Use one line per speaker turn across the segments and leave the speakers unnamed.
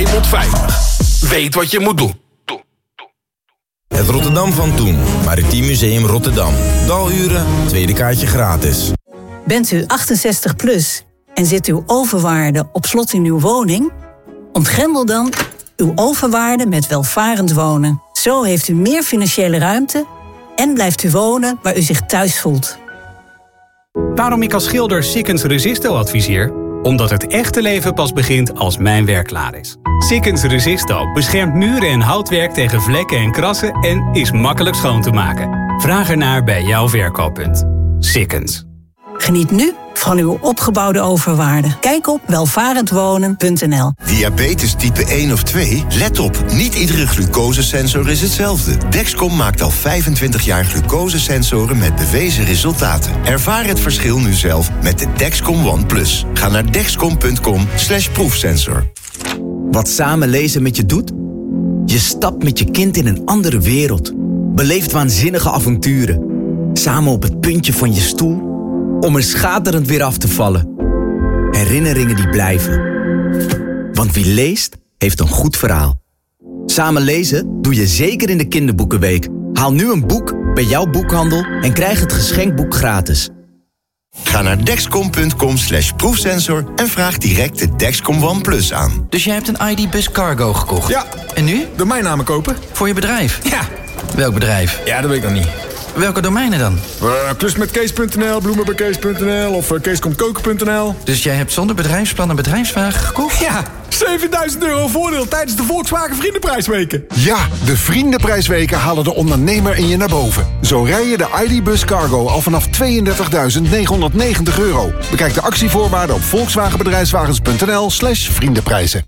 voelt veilig. Weet wat je moet doen.
Het Rotterdam van toen. Maritiem Museum Rotterdam. Daluren, tweede kaartje gratis.
Bent u 68 plus en zit uw overwaarde op slot in uw woning? Ontgrendel dan uw overwaarde met welvarend wonen. Zo heeft u meer financiële ruimte en blijft u wonen waar u zich thuis voelt.
Waarom ik als schilder Sikkens Resisto adviseer? Omdat het echte leven pas begint als mijn werk klaar is. Sikkens Resisto beschermt muren en houtwerk tegen vlekken en krassen en is makkelijk schoon te maken. Vraag ernaar bij jouw verkooppunt. Sikkens.
Geniet nu van uw opgebouwde overwaarde. Kijk op welvarendwonen.nl.
Diabetes type 1 of 2? Let op, niet iedere glucosesensor is hetzelfde. Dexcom maakt al 25 jaar glucosesensoren met bewezen resultaten. Ervaar het verschil nu zelf met de Dexcom One Plus. Ga naar dexcom.com/proefsensor.
Wat samen lezen met je doet? Je stapt met je kind in een andere wereld. Beleeft waanzinnige avonturen. Samen op het puntje van je stoel om er schaterend weer af te vallen. Herinneringen die blijven. Want wie leest, heeft een goed verhaal. Samen lezen doe je zeker in de kinderboekenweek. Haal nu een boek bij jouw boekhandel en krijg het geschenkboek gratis.
Ga naar dexcom.com/proefsensor en vraag direct de Dexcom One Plus aan.
Dus jij hebt een ID-Bus Cargo gekocht?
Ja.
En nu?
Domeinnamen kopen.
Voor je bedrijf?
Ja.
Welk bedrijf?
Ja, dat weet ik nog niet.
Welke domeinen dan?
Klusmetkees.nl, bloemenbekees.nl of keeskomkoken.nl.
Dus jij hebt zonder bedrijfsplan een bedrijfswagen gekocht?
Ja, €7.000 voordeel tijdens de Volkswagen Vriendenprijsweken.
Ja, de Vriendenprijsweken halen de ondernemer in je naar boven. Zo rij je de ID-Bus Cargo al vanaf €32.990. Bekijk de actievoorwaarden op volkswagenbedrijfswagens.nl/vriendenprijzen.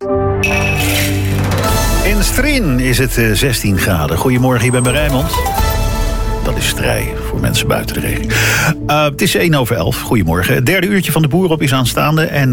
In Strien is het 16 graden. Goedemorgen, ik ben bij Rijnmond. Dat is strijd voor mensen buiten de regio. Het is 11:01. Goedemorgen. Het derde uurtje van de Boer op is aanstaande. En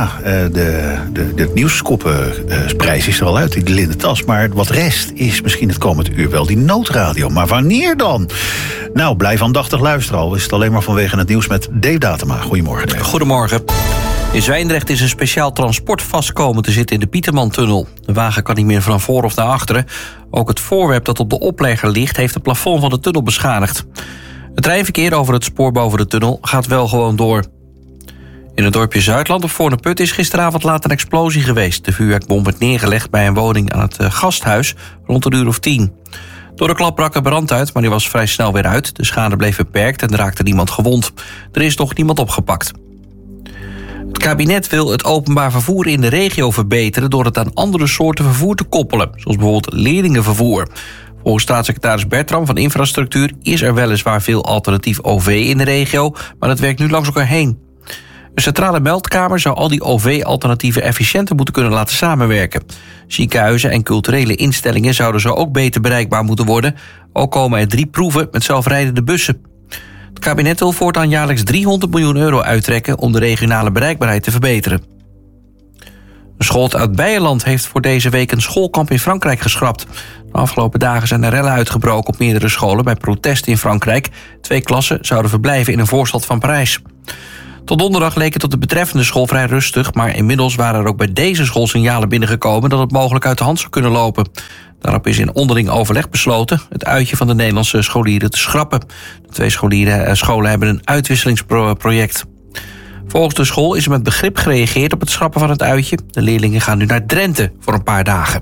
de nieuwskoppenprijs is er al uit, die linnen tas. Maar wat rest is misschien het komende uur wel die noodradio. Maar wanneer dan? Nou, blijf aandachtig luisteren. Al is het alleen maar vanwege het nieuws met Dave Datema. Goedemorgen, Dave.
Goedemorgen. In Zwijndrecht is een speciaal transport vastkomen te zitten in de Pietermantunnel. De wagen kan niet meer van voor of naar achteren. Ook het voorwerp dat op de oplegger ligt heeft het plafond van de tunnel beschadigd. Het treinverkeer over het spoor boven de tunnel gaat wel gewoon door. In het dorpje Zuidland op Voorneput is gisteravond laat een explosie geweest. De vuurwerkbom werd neergelegd bij een woning aan het gasthuis rond een uur of 10. Door de klap brak er brand uit, maar die was vrij snel weer uit. De schade bleef beperkt en er raakte niemand gewond. Er is nog niemand opgepakt. Het kabinet wil het openbaar vervoer in de regio verbeteren door het aan andere soorten vervoer te koppelen, zoals bijvoorbeeld leerlingenvervoer. Volgens staatssecretaris Bertram van Infrastructuur is er weliswaar veel alternatief OV in de regio, maar dat werkt nu langs elkaar heen. Een centrale meldkamer zou al die OV-alternatieven efficiënter moeten kunnen laten samenwerken. Ziekenhuizen en culturele instellingen zouden zo ook beter bereikbaar moeten worden. Ook komen er 3 proeven met zelfrijdende bussen. Het kabinet wil voortaan jaarlijks €300 miljoen uittrekken om de regionale bereikbaarheid te verbeteren. Een school uit Beierland heeft voor deze week een schoolkamp in Frankrijk geschrapt. De afgelopen dagen zijn er rellen uitgebroken op meerdere scholen bij protesten in Frankrijk. 2 klassen zouden verblijven in een voorstad van Parijs. Tot donderdag leek het op de betreffende school vrij rustig, maar inmiddels waren er ook bij deze school signalen binnengekomen dat het mogelijk uit de hand zou kunnen lopen. Daarop is in onderling overleg besloten het uitje van de Nederlandse scholieren te schrappen. De 2 scholen hebben een uitwisselingsproject. Volgens de school is er met begrip gereageerd op het schrappen van het uitje. De leerlingen gaan nu naar Drenthe voor een paar dagen.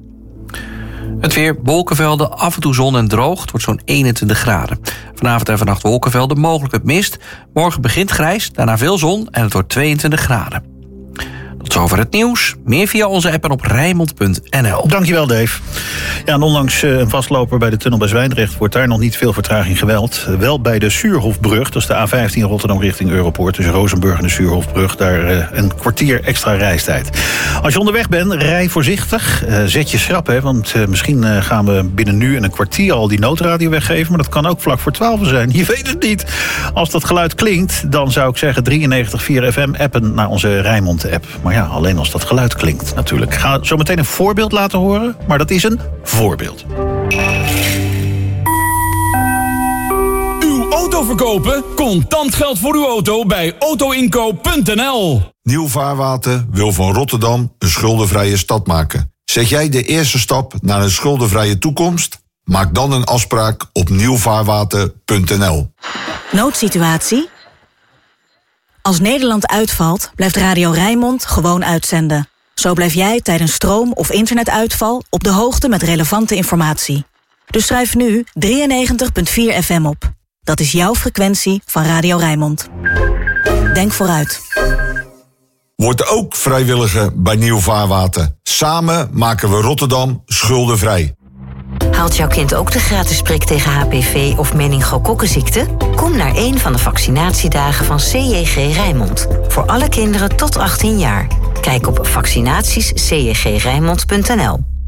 Het weer, wolkenvelden, af en toe zon en droog. Het wordt zo'n 21 graden. Vanavond en vannacht wolkenvelden, mogelijk met mist. Morgen begint grijs, daarna veel zon en het wordt 22 graden. Tot zover het nieuws. Meer via onze app en op Rijnmond.nl.
Dankjewel, Dave. Ja, en ondanks een vastloper bij de tunnel bij Zwijndrecht wordt daar nog niet veel vertraging geweld. Wel bij de Suurhofbrug, dat is de A15 Rotterdam richting Europoort, tussen Rozenburg en de Suurhofbrug, daar een kwartier extra reistijd. Als je onderweg bent, rij voorzichtig. Zet je schrap, hè, want misschien gaan we binnen nu en een kwartier al die noodradio weggeven, maar dat kan ook vlak voor 12 zijn. Je weet het niet. Als dat geluid klinkt, dan zou ik zeggen 93.4 FM appen naar onze Rijnmond-app. Maar ja, alleen als dat geluid klinkt natuurlijk. Ik ga zo meteen een voorbeeld laten horen, maar dat is een voorbeeld.
Uw auto verkopen? Contant geld voor uw auto bij autoinkoop.nl.
Nieuw Vaarwater wil van Rotterdam een schuldenvrije stad maken. Zet jij de eerste stap naar een schuldenvrije toekomst? Maak dan een afspraak op nieuwvaarwater.nl.
Noodsituatie? Als Nederland uitvalt, blijft Radio Rijnmond gewoon uitzenden. Zo blijf jij tijdens stroom- of internetuitval op de hoogte met relevante informatie. Dus schrijf nu 93.4 FM op. Dat is jouw frequentie van Radio Rijnmond. Denk vooruit.
Word ook vrijwilliger bij Nieuw Vaarwater. Samen maken we Rotterdam schuldenvrij.
Haalt jouw kind ook de gratis prik tegen HPV of meningokokkenziekte? Kom naar een van de vaccinatiedagen van CJG Rijnmond. Voor alle kinderen tot 18 jaar. Kijk op vaccinatiescjgrijnmond.nl.